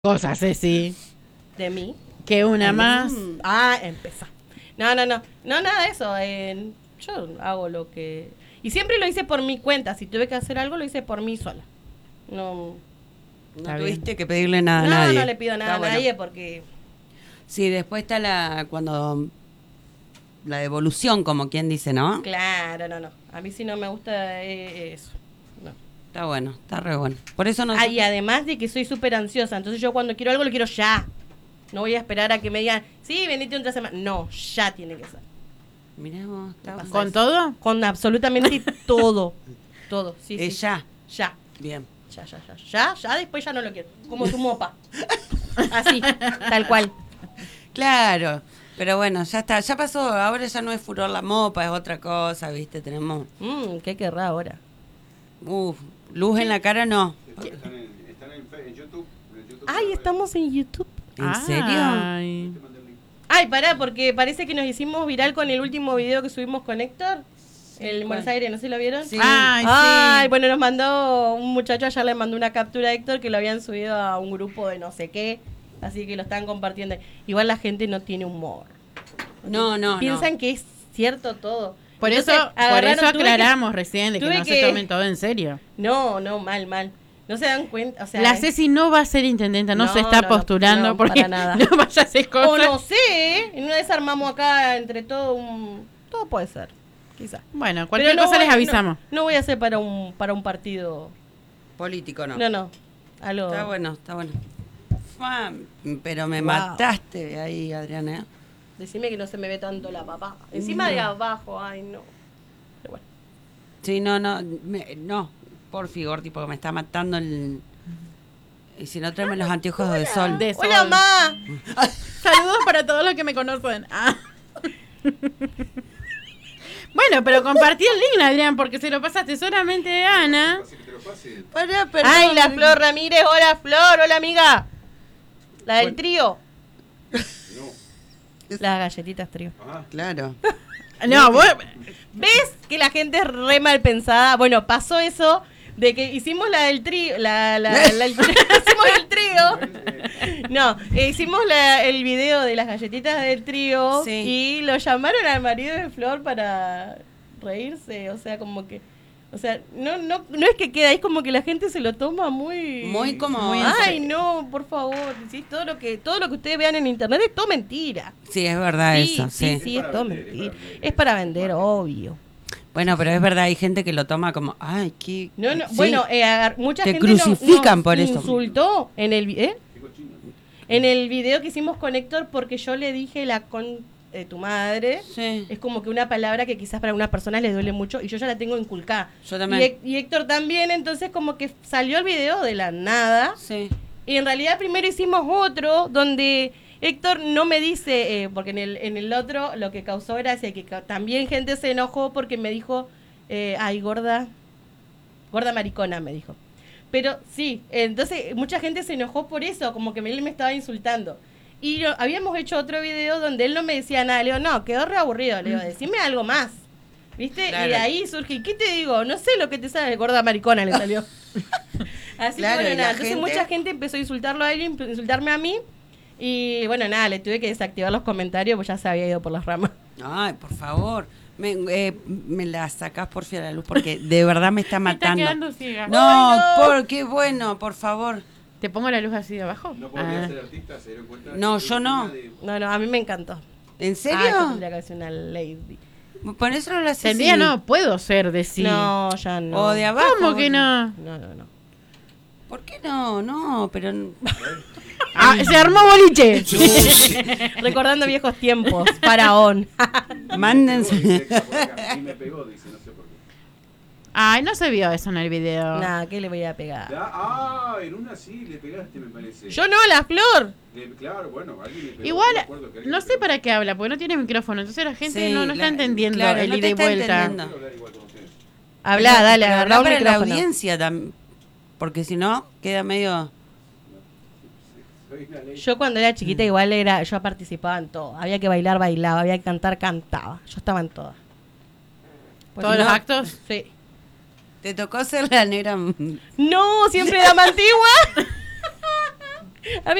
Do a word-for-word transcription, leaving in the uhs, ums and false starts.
Cosas, Ceci. ¿De mí? Que una Ay, más. mm, Ah, empezá. No, no, no. No, nada de eso. eh, yo hago lo que... Y siempre lo hice por mi cuenta. Si tuve que hacer algo, lo hice por mí sola. No, No Está tuviste bien. que pedirle nada no, a nadie. no le pido nada Está a bueno. nadie porque... Sí, después está la cuando la devolución, como quien dice, ¿no? Claro, no, no. A mí sí no me gusta eh, eso. No. Está bueno, está re bueno. Por eso no. Ah, y además de que soy súper ansiosa. Entonces yo cuando quiero algo, lo quiero ya. No voy a esperar a que me digan, sí, venite otra semana. No, ya tiene que ser. Mirá vos, está bueno. ¿Con todo? Con absolutamente todo. Todo, sí, sí. Es ya. Ya. Bien. Ya, ya, ya, ya, ya, después ya no lo quiero. Como tu mopa. Así, tal cual. Claro. Pero bueno, ya está, ya pasó. Ahora ya no es furor la mopa, es otra cosa, ¿viste? Tenemos. Mmm, ¿qué querrá ahora? Uf, luz en la cara no. Están en, están en, fe- en YouTube. En YouTube Ay, la- estamos en YouTube. ¿En serio? Ay. Te mandé el link. Ay, pará, porque parece que nos hicimos viral con el último video que subimos con Héctor. El ¿cuál? Buenos Aires, ¿no se lo vieron? Sí. Ay, Ay, sí. bueno, nos mandó un muchacho, ayer le mandó una captura a Héctor que lo habían subido a un grupo de no sé qué, así que lo están compartiendo. Igual la gente no tiene humor. No, no, Piensan no. que es cierto todo. Por Entonces, eso, por agarraron, eso tuve que- aclaramos recién de que tuve no que- se tomen todo en serio. No, no, mal, mal. No se dan cuenta, o sea... La es- Ceci no va a ser intendenta, no, No, se está no, no, postulando no, porque para nada. no vaya a hacer O cosas. no sé, ¿eh? En una vez armamos acá entre todo un... Todo puede ser, quizá. Bueno, cualquier Pero no cosa voy- les avisamos. No, no voy a hacer para un para un partido. Político no. No, no. Algo... Está bueno, está bueno. Fua, pero me Wow. mataste ahí, Adriana. ¿eh? Decime que no se me ve tanto la papá. Encima de abajo, ay, no. Pero bueno. Sí, no, no, me- no, por favor, tipo, me está matando el... Y si no, tráeme los anteojos de sol. De ¡Hola, sol. ma! Saludos para todos los que me conocen. Ah. Bueno, pero compartí el link, Adrián, porque se lo pasaste solamente a Ana. Así que te lo pase. Pará, perdón. Ay, la Flor Ramírez. Hola, Flor. Hola, amiga. La del trío. No. Las galletitas trío. Ajá. Claro. No, vos... ¿Ves que la gente es re mal pensada? Bueno, pasó eso de que hicimos la del trío. La, la, la- el- hicimos el trío. No, eh, hicimos la- el video de las galletitas del trío Sí. y lo llamaron al marido de Flor para reírse. O sea, como que. O sea, no, no, no es que queda, es como que la gente se lo toma muy. Muy como... Muy en Ay, no, por favor. ¿Sí? Todo lo que todo lo que ustedes vean en internet es todo mentira. Sí, es verdad Sí, eso, sí, sí. sí, Es es para todo vender, es mentira. para vender. Es para vender, obvio. Bueno, pero es verdad, hay gente que lo toma como, ay, qué... No, no, sí. bueno, eh, agar- mucha Te gente no- crucifican nos por eso. insultó en el, vi- ¿eh? Qué cochino. en el video que hicimos con Héctor porque yo le dije la con de tu madre. Sí, Es como que una palabra que quizás para algunas personas les duele mucho y yo ya la tengo inculcada. yo Y, también. Hé- y Héctor también, entonces como que salió el video de la nada. Sí. Y en realidad primero hicimos otro donde Héctor no me dice, eh, porque en el, en el otro lo que causó gracia, que ca- también gente se enojó porque me dijo, eh, ay, gorda, gorda maricona, me dijo. Pero sí, entonces mucha gente se enojó por eso, como que él me estaba insultando. Y yo- habíamos hecho otro video donde él no me decía nada, le digo, no, quedó re aburrido, le digo, decime algo más. ¿Viste? Claro. Y de ahí surge, ¿y qué te digo? No sé lo que te sale, gorda maricona le salió. Así Claro, que y bueno, la nada, entonces gente- mucha gente empezó a insultarlo a él, y a insultarme a mí. Y bueno, nada, le tuve que desactivar los comentarios, pues ya se había ido por las ramas. Ay, por favor. Me, eh, me la sacás por fin a la luz porque de verdad me está Me está matando. quedando ciega. No, Ay, no. por qué bueno, por favor. ¿Te pongo la luz así de abajo? No podría Ah. ser artista, se dieron cuenta. No, que yo no. nadie- No, no, a mí me encantó. ¿En Ah, yo serio? tendría que ser una lady. Ponéselo a la Ceci. Tendría, no, puedo ser de sí. No, ya no. O de abajo. ¿Cómo que no? No, no, no. ¿Por qué no? No, pero... Ah, se armó boliche. Recordando viejos tiempos, faraón. Mándense. Pegó, dice Héctor por acá. Y me pegó, dice, no sé por qué. Ay, no se vio eso en el video. Nada, ¿qué le voy a pegar? Da- Ah, en una sí le pegaste, me parece. Yo no, la flor. Le- claro, bueno, alguien le pegó. Igual, me acuerdo que alguien no le sé pegó. para qué habla, porque no tiene micrófono. Entonces la gente Sí, no, no está la- entendiendo claro, el no ida te y está vuelta. entendiendo. Quiero hablar igual con ustedes. Habla, Pero- dale, pero agarrá habla un para la micrófono. audiencia tam- porque si no, queda medio... Soy una ley. Yo cuando era chiquita igual era, yo participaba en todo. Había que bailar, bailaba, había que cantar, cantaba. Yo estaba en todas. Pues ¿Todos si los no- actos? Sí. ¿Te tocó ser la negra? No, siempre dama antigua. A mí